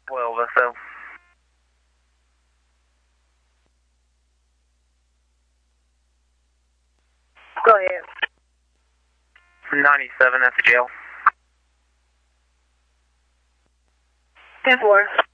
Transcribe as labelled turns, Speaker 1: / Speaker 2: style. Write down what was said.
Speaker 1: 12 SO.
Speaker 2: Go ahead.
Speaker 1: 97 at the jail.
Speaker 2: 10-4.